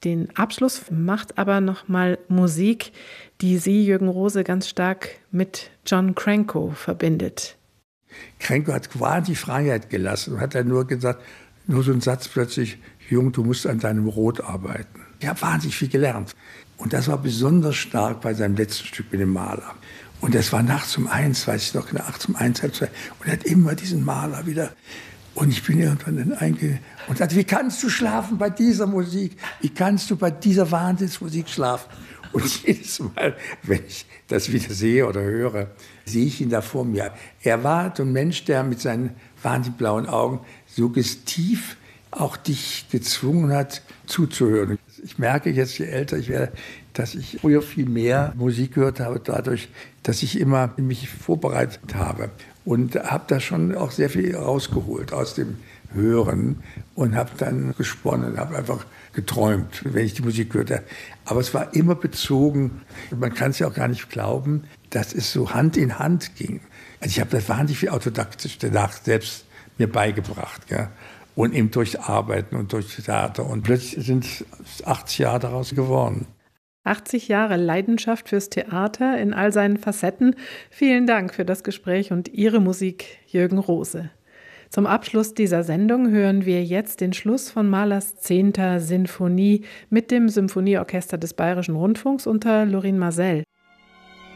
Den Abschluss macht aber nochmal Musik, die Sie, Jürgen Rose, ganz stark mit John Cranko verbindet. Cranko hat quasi Freiheit gelassen und hat dann nur gesagt, nur so ein Satz plötzlich, Jung, du musst an deinem Rot arbeiten. Ich habe wahnsinnig viel gelernt. Und das war besonders stark bei seinem letzten Stück mit dem Maler. Und das war nachts um 1, weiß ich noch, nachts um 1, halb 2. Und er hat immer diesen Maler wieder. Und ich bin irgendwann dann und sagte, wie kannst du schlafen bei dieser Musik? Wie kannst du bei dieser Wahnsinnsmusik schlafen? Und jedes Mal, wenn ich das wieder sehe oder höre, sehe ich ihn da vor mir. Er war so ein Mensch, der mit seinen wahnsinnig blauen Augen suggestiv auch dich gezwungen hat, zuzuhören. Ich merke jetzt, je älter ich werde, dass ich früher viel mehr Musik gehört habe, dadurch, dass ich immer mich vorbereitet habe. Und habe da schon auch sehr viel rausgeholt aus dem Hören und habe dann gesponnen, habe einfach geträumt, wenn ich die Musik hörte. Aber es war immer bezogen, man kann es ja auch gar nicht glauben, dass es so Hand in Hand ging. Also ich habe das wahnsinnig viel autodidaktisch danach selbst mir beigebracht. Gell? Und eben durch Arbeiten und durch Theater. Und plötzlich sind 80 Jahre daraus geworden. 80 Jahre Leidenschaft fürs Theater in all seinen Facetten. Vielen Dank für das Gespräch und Ihre Musik, Jürgen Rose. Zum Abschluss dieser Sendung hören wir jetzt den Schluss von Mahlers 10. Sinfonie mit dem Symphonieorchester des Bayerischen Rundfunks unter Lorin Maazel.